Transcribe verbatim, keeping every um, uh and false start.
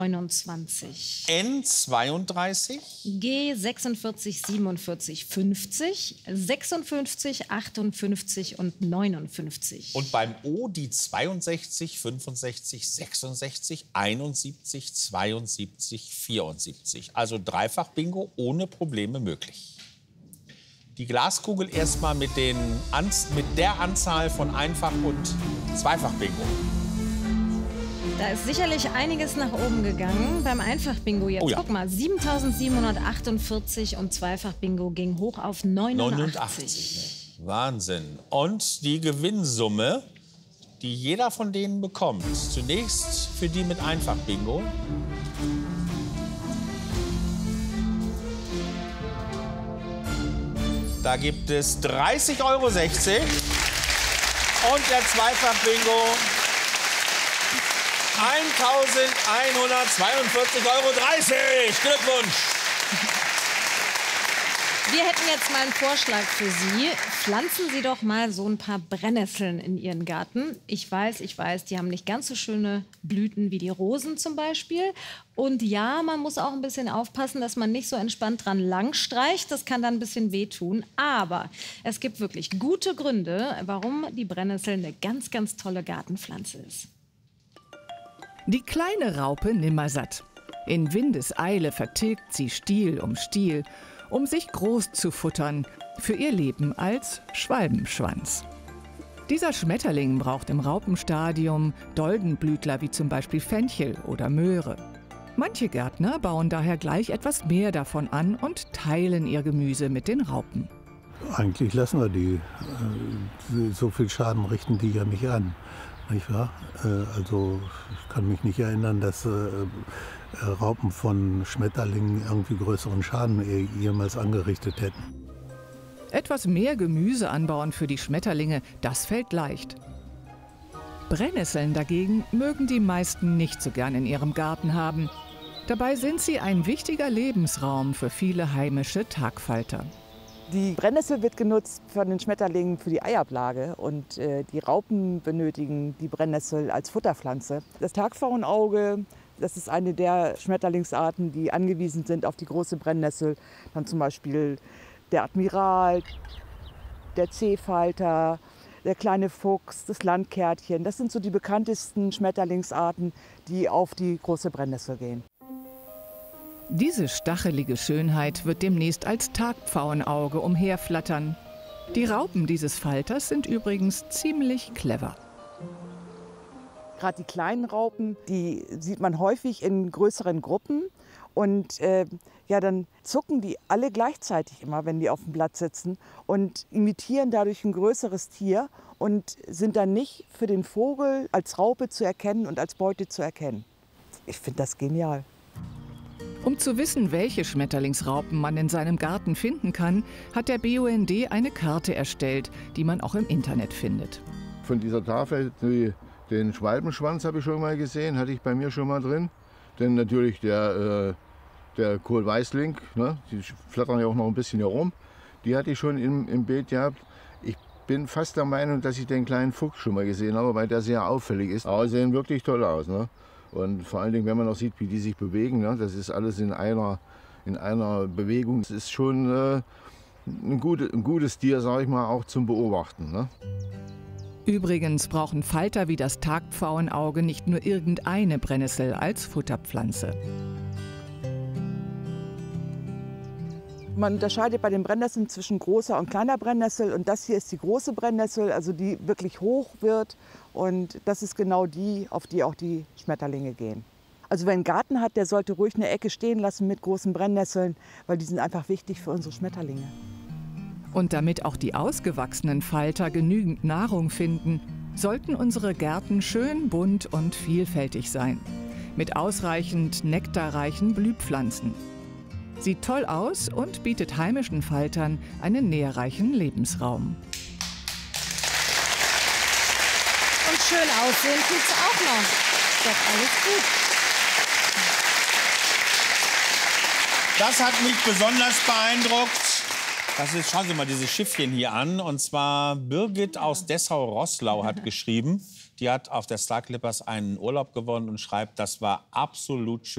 neunundzwanzig. N zweiunddreißig. G sechsundvierzig, siebenundvierzig, fünfzig, sechsundfünfzig, achtundfünfzig und neunundfünfzig. Und beim O die zweiundsechzig, fünfundsechzig, sechsundsechzig, einundsiebzig, zweiundsiebzig, vierundsiebzig. Also Dreifach-Bingo ohne Probleme möglich. Die Glaskugel erstmal mit, den, mit der Anzahl von Einfach- und Zweifach-Bingo. Da ist sicherlich einiges nach oben gegangen. Beim Einfach-Bingo jetzt, oh ja. Guck mal, siebentausendsiebenhundertachtundvierzig und Zweifach-Bingo ging hoch auf neunundachtzig. neunundachtzig. Wahnsinn. Und die Gewinnsumme, die jeder von denen bekommt, zunächst für die mit Einfach-Bingo. Da gibt es dreißig Euro sechzig und der Zweifach-Bingo eintausendeinhundertzweiundvierzig Euro dreißig. Glückwunsch! Wir hätten jetzt mal einen Vorschlag für Sie. Pflanzen Sie doch mal so ein paar Brennnesseln in Ihren Garten. Ich weiß, ich weiß, die haben nicht ganz so schöne Blüten wie die Rosen zum Beispiel. Und ja, man muss auch ein bisschen aufpassen, dass man nicht so entspannt dran langstreicht. Das kann dann ein bisschen wehtun. Aber es gibt wirklich gute Gründe, warum die Brennnessel eine ganz, ganz tolle Gartenpflanze ist. Die kleine Raupe Nimmersatt. In Windeseile vertilgt sie Stiel um Stiel, um sich groß zu futtern für ihr Leben als Schwalbenschwanz. Dieser Schmetterling braucht im Raupenstadium Doldenblütler wie zum Beispiel Fenchel oder Möhre. Manche Gärtner bauen daher gleich etwas mehr davon an und teilen ihr Gemüse mit den Raupen. Eigentlich lassen wir die. So viel Schaden richten die ja nicht an. Nicht wahr? Also ich kann mich nicht erinnern, dass Raupen von Schmetterlingen irgendwie größeren Schaden jemals angerichtet hätten. Etwas mehr Gemüse anbauen für die Schmetterlinge, das fällt leicht. Brennnesseln dagegen mögen die meisten nicht so gern in ihrem Garten haben. Dabei sind sie ein wichtiger Lebensraum für viele heimische Tagfalter. Die Brennnessel wird genutzt von den Schmetterlingen für die Eiablage und äh, die Raupen benötigen die Brennnessel als Futterpflanze. Das Tagpfauenauge, das ist eine der Schmetterlingsarten, die angewiesen sind auf die große Brennnessel. Dann zum Beispiel der Admiral, der Zehfalter, der kleine Fuchs, das Landkärtchen. Das sind so die bekanntesten Schmetterlingsarten, die auf die große Brennnessel gehen. Diese stachelige Schönheit wird demnächst als Tagpfauenauge umherflattern. Die Raupen dieses Falters sind übrigens ziemlich clever. Gerade die kleinen Raupen, die sieht man häufig in größeren Gruppen. Und äh, ja, dann zucken die alle gleichzeitig immer, wenn die auf dem Blatt sitzen und imitieren dadurch ein größeres Tier und sind dann nicht für den Vogel als Raupe zu erkennen und als Beute zu erkennen. Ich finde das genial. Um zu wissen, welche Schmetterlingsraupen man in seinem Garten finden kann, hat der B U N D eine Karte erstellt, die man auch im Internet findet. Von dieser Tafel, die, den Schwalbenschwanz habe ich schon mal gesehen, hatte ich bei mir schon mal drin. Denn natürlich der, äh, der Kohlweißling, ne, die flattern ja auch noch ein bisschen herum, die hatte ich schon im, im Beet gehabt. Ich bin fast der Meinung, dass ich den kleinen Fuchs schon mal gesehen habe, weil der sehr auffällig ist. Aber sie sehen wirklich toll aus. Ne? Und vor allen Dingen, wenn man auch sieht, wie die sich bewegen, ne? Das ist alles in einer, in einer Bewegung. Das ist schon äh, ein, gute, ein gutes Tier, sage ich mal, auch zum Beobachten. Ne? Übrigens brauchen Falter wie das Tagpfauenauge nicht nur irgendeine Brennnessel als Futterpflanze. Man unterscheidet bei den Brennnesseln zwischen großer und kleiner Brennnessel. Und das hier ist die große Brennnessel, also die wirklich hoch wird. Und das ist genau die, auf die auch die Schmetterlinge gehen. Also wer einen Garten hat, der sollte ruhig eine Ecke stehen lassen mit großen Brennnesseln, weil die sind einfach wichtig für unsere Schmetterlinge. Und damit auch die ausgewachsenen Falter genügend Nahrung finden, sollten unsere Gärten schön bunt und vielfältig sein. Mit ausreichend nektarreichen Blühpflanzen. Sieht toll aus und bietet heimischen Faltern einen nährreichen Lebensraum. Und schön aussehen tut's auch noch. Ist doch alles gut. Das hat mich besonders beeindruckt. Das ist, schauen Sie mal dieses Schiffchen hier an. Und zwar Birgit aus Dessau-Roßlau hat geschrieben. Die hat auf der Star Clippers einen Urlaub gewonnen und schreibt, das war absolut schön.